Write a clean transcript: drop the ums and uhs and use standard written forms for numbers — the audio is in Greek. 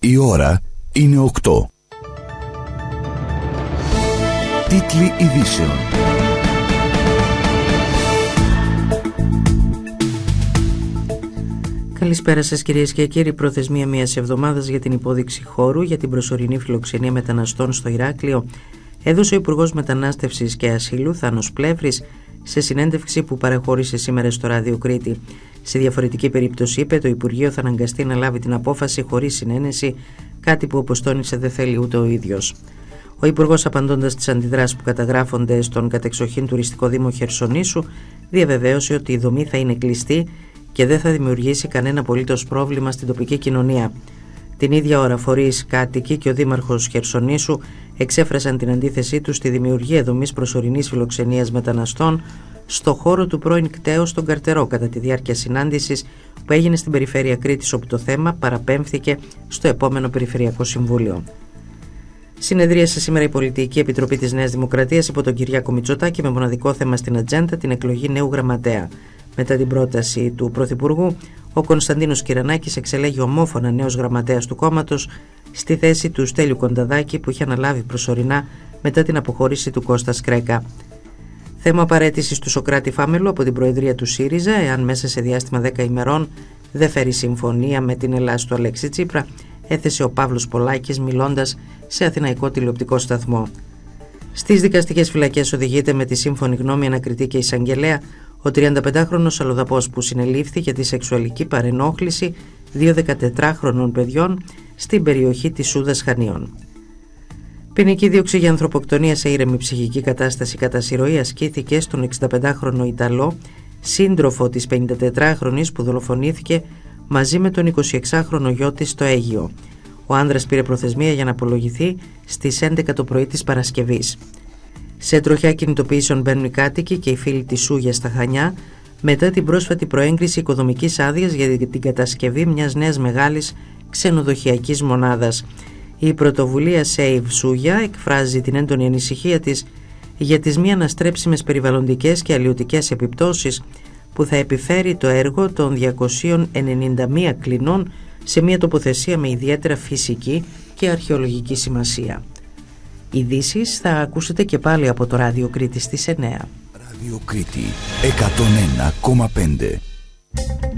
Η ώρα είναι 8. Τίτλοι ειδήσεων. Καλησπέρα σας κυρίες και κύριοι. Προθεσμία μιας εβδομάδας για την υπόδειξη χώρου για την προσωρινή φιλοξενία μεταναστών στο Ηράκλειο έδωσε ο Υπουργός Μετανάστευσης και Ασύλου Θάνος Πλεύρης σε συνέντευξη που παραχώρησε σήμερα στο Ράδιο Κρήτη. Σε διαφορετική περίπτωση, είπε, το Υπουργείο θα αναγκαστεί να λάβει την απόφαση χωρίς συνένεση, κάτι που, όπως τόνισε, δεν θέλει ούτε ο ίδιος. Ο Υπουργός, απαντώντας στις αντιδράσεις που καταγράφονται στον κατεξοχήν τουριστικό Δήμο Χερσονήσου, διαβεβαίωσε ότι η δομή θα είναι κλειστή και δεν θα δημιουργήσει κανένα απολύτως πρόβλημα στην τοπική κοινωνία. Την ίδια ώρα, φορείς, κάτοικοι και ο Δήμαρχος Χερσονήσου εξέφρασαν την αντίθεσή τους στη δημιουργία δομής προσωρινής φιλοξενίας μεταναστών στο χώρο του πρώην κτέου στον Καρτερό, κατά τη διάρκεια συνάντησης που έγινε στην περιφέρεια Κρήτης, όπου το θέμα παραπέμφθηκε στο επόμενο Περιφερειακό Συμβούλιο. Συνεδρίασε σήμερα η Πολιτική Επιτροπή της Νέας Δημοκρατίας υπό τον Κυριάκο Μητσοτάκη με μοναδικό θέμα στην ατζέντα την εκλογή νέου γραμματέα. Μετά την πρόταση του Πρωθυπουργού, ο Κωνσταντίνος Κυρανάκης εξελέγει ομόφωνα νέος γραμματέας του κόμματος στη θέση του Στέλιου Κονταδάκη, που είχε αναλάβει προσωρινά μετά την αποχώρηση του Κώστα Σκρέκα. Θέμα παραίτησης του Σωκράτη Φάμελου από την Προεδρία του ΣΥΡΙΖΑ, εάν μέσα σε διάστημα 10 ημερών δεν φέρει συμφωνία με την Ελλάς του Αλέξη Τσίπρα, έθεσε ο Παύλος Πολάκης μιλώντας σε αθηναϊκό τηλεοπτικό σταθμό. Στις δικαστικές φυλακές οδηγείται με τη σύμφωνη γνώμη ανακριτή και εισαγγελέα ο 35χρονος αλλοδαπός που συνελήφθη για τη σεξουαλική παρενόχληση 2 14χρονων παιδιών στην περιοχή της Σούδας Χανίων. Ποινική δίωξη για ανθρωποκτονία σε ήρεμη ψυχική κατάσταση κατά συρροή ασκήθηκε στον 65χρονο Ιταλό, σύντροφο της 54χρονης που δολοφονήθηκε μαζί με τον 26χρονο γιο της στο Αίγυο. Ο άνδρας πήρε προθεσμία για να απολογηθεί στις 11 το πρωί της Παρασκευής. Σε τροχιά κινητοποιήσεων μπαίνουν οι κάτοικοι και οι φίλοι της Σούγιας στα Χανιά μετά την πρόσφατη προέγκριση οικοδομικής άδειας για την κατασκευή μιας νέας μεγάλης ξενοδοχειακής μονάδας. Η πρωτοβουλία Save Σούγια εκφράζει την έντονη ανησυχία της για τις μη αναστρέψιμες περιβαλλοντικές και αλλιωτικές επιπτώσεις που θα επιφέρει το έργο των 291 κλινών σε μια τοποθεσία με ιδιαίτερα φυσική και αρχαιολογική σημασία. Ειδήσεις θα ακούσετε και πάλι από το Ράδιο Κρήτη στις 9. Ράδιο Κρήτη 101,5.